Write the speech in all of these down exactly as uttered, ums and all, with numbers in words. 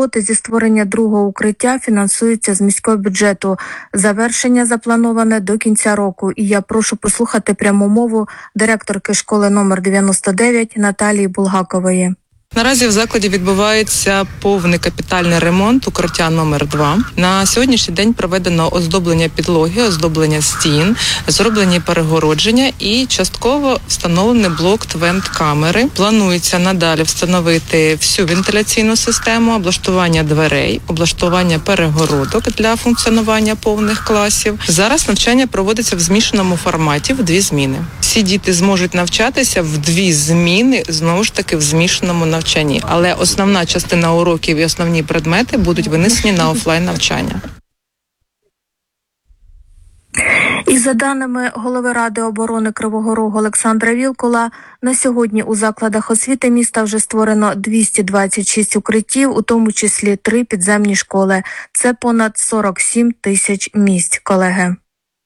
Роботи зі створення другого укриття фінансуються з міського бюджету. Завершення заплановане до кінця року. І я прошу послухати пряму мову директорки школи номер дев'яносто дев'ять Наталії Булгакової. Наразі в закладі відбувається повний капітальний ремонт укриття номер два. На сьогоднішній день проведено оздоблення підлоги, оздоблення стін, зроблені перегородження і частково встановлений блок твент-камери. Планується надалі встановити всю вентиляційну систему, облаштування дверей, облаштування перегородок для функціонування повних класів. Зараз навчання проводиться в змішаному форматі в дві зміни. Всі діти зможуть навчатися в дві зміни, знову ж таки в змішаному навчанні. Але основна частина уроків і основні предмети будуть винесені на офлайн навчання. І за даними голови Ради оборони Кривого Рогу Олександра Вілкула, на сьогодні у закладах освіти міста вже створено двісті двадцять шість укриттів, у тому числі три підземні школи. Це понад сорок сім тисяч місць, колеги.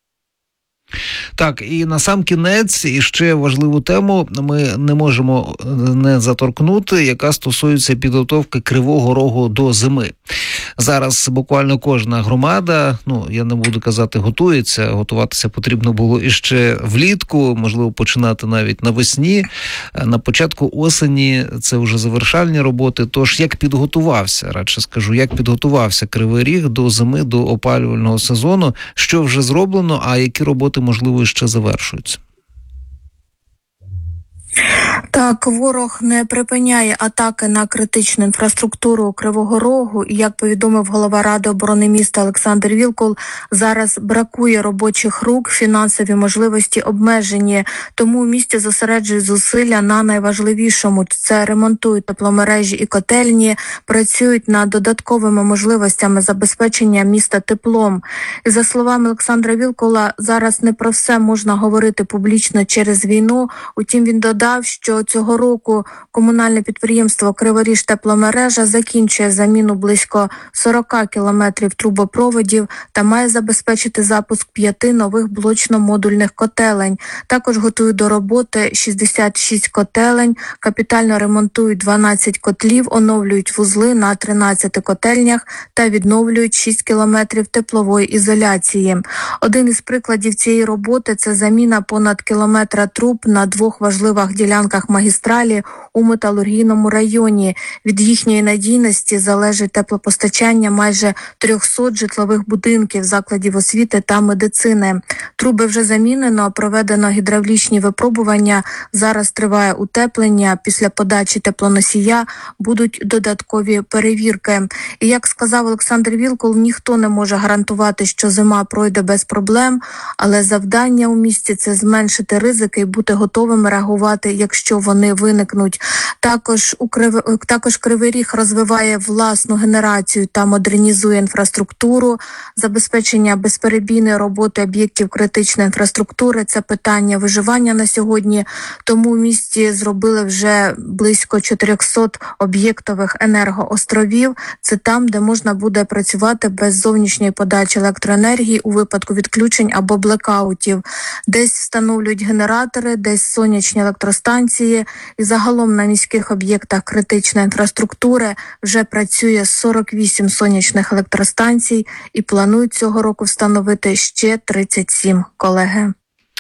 Так, і на сам кінець, і ще важливу тему ми не можемо не заторкнути, яка стосується підготовки Кривого Рогу до зими. Зараз буквально кожна громада, ну, я не буду казати готується, готуватися потрібно було іще влітку, можливо, починати навіть навесні. На початку осені це вже завершальні роботи. Тож, як підготувався, радше скажу, як підготувався Кривий Ріг до зими, до опалювального сезону, що вже зроблено, а які роботи, можливо, ще завершуються? Так, ворог не припиняє атаки на критичну інфраструктуру Кривого Рогу. І, як повідомив голова Ради оборони міста Олександр Вілкул, зараз бракує робочих рук, фінансові можливості обмежені. Тому в місті зосереджують зусилля на найважливішому. Це ремонтують тепломережі і котельні, працюють над додатковими можливостями забезпечення міста теплом. І за словами Олександра Вілкула, зараз не про все можна говорити публічно через війну. Утім, він додав, що цього року комунальне підприємство «Криворіжтепломережа» закінчує заміну близько сорок кілометрів трубопроводів та має забезпечити запуск п'яти нових блочно-модульних котелень. Також готують до роботи шістдесят шість котелень, капітально ремонтують дванадцять котлів, оновлюють вузли на тринадцяти котельнях та відновлюють шість кілометрів теплової ізоляції. Один із прикладів цієї роботи – це заміна понад кілометра труб на двох важливих ділянках магістралі у металургійному районі. Від їхньої надійності залежить теплопостачання майже трьохсот житлових будинків, закладів освіти та медицини. Труби вже замінено, проведено гідравлічні випробування, зараз триває утеплення, після подачі теплоносія будуть додаткові перевірки. І як сказав Олександр Вілкул, ніхто не може гарантувати, що зима пройде без проблем, але завдання у місті – це зменшити ризики і бути готовими реагувати, якщо вони виникнуть. Також, у Крив... Також Кривий Ріг розвиває власну генерацію та модернізує інфраструктуру. Забезпечення безперебійної роботи об'єктів критичної інфраструктури – це питання виживання на сьогодні. Тому в місті зробили вже близько чотирьохсот об'єктових енергоостровів. Це там, де можна буде працювати без зовнішньої подачі електроенергії у випадку відключень або блекаутів. Десь встановлюють генератори, десь сонячні електростанції. І загалом на міських об'єктах критичної інфраструктури вже працює сорок вісім сонячних електростанцій і планують цього року встановити ще тридцять сім, колеги.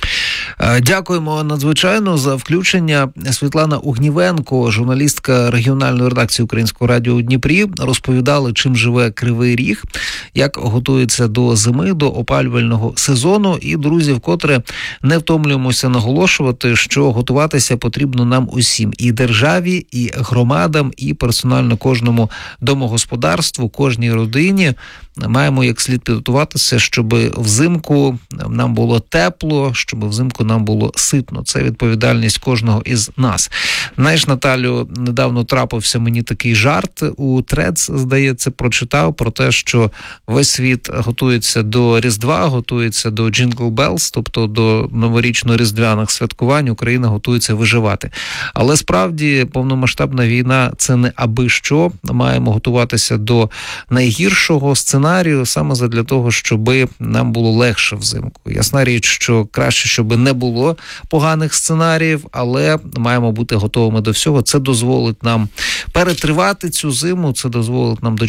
Дякуємо надзвичайно за включення. Світлана Огнівенко, журналістка регіональної редакції Українського радіо у Дніпрі, розповідали, чим живе Кривий Ріг, як готується до зими, до опалювального сезону. І, друзі, вкотре не втомлюємося наголошувати, що готуватися потрібно нам усім. І державі, і громадам, і персонально кожному домогосподарству, кожній родині. Маємо як слід підготуватися, щоб взимку нам було тепло, щоб взимку нам було ситно. Це відповідальність кожного із нас. Знаєш, Наталю, недавно трапився мені такий жарт у Threads, здається, прочитав про те, що весь світ готується до Різдва, готується до Jingle Bells, тобто до новорічно-різдвяних святкувань, Україна готується виживати. Але справді повномасштабна війна – це не аби що. Маємо готуватися до найгіршого сценарію саме задля того, щоб нам було легше взимку. Ясна річ, що краще, щоб не було поганих сценаріїв, але маємо бути готовими до всього. Це дозволить нам перетривати цю зиму, це дозволить нам до